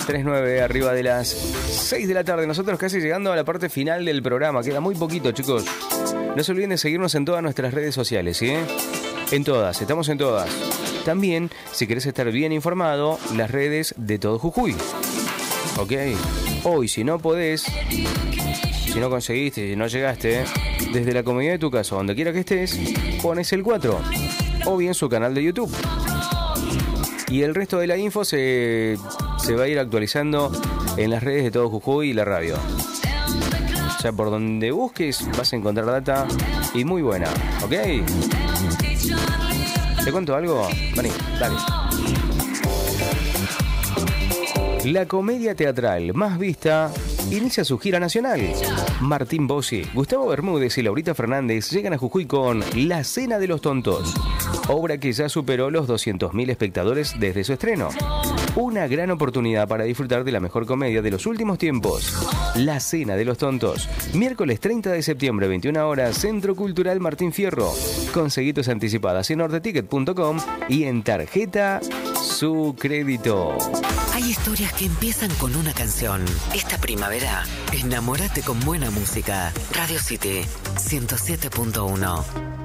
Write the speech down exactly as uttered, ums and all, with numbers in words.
tres nueve, arriba de las seis de la tarde. Nosotros casi llegando a la parte final del programa. Queda muy poquito, chicos. No se olviden de seguirnos en todas nuestras redes sociales, ¿sí? En todas, estamos en todas. También, si querés estar bien informado, las redes de todo Jujuy. ¿Ok? Hoy, si no podés, si no conseguiste, si no llegaste, desde la comodidad de tu casa, donde quiera que estés, pones el cuatro. O bien su canal de YouTube. Y el resto de la info se, se va a ir actualizando en las redes de todo Jujuy y la radio. O sea, por donde busques vas a encontrar data y muy buena. ¿Ok? ¿Te cuento algo? Vení, dale. La comedia teatral más vista inicia su gira nacional. Martín Bossi, Gustavo Bermúdez y Laurita Fernández llegan a Jujuy con La Cena de los Tontos, obra que ya superó los doscientos mil espectadores desde su estreno. Una gran oportunidad para disfrutar de la mejor comedia de los últimos tiempos. La Cena de los Tontos, miércoles treinta de septiembre, veintiuna horas, Centro Cultural Martín Fierro. Conseguí tus anticipadas en nordeticket punto com y en tarjeta Su Crédito. Hay historias que empiezan con una canción. Esta primavera, enamórate con buena música. Radio City ciento siete punto uno.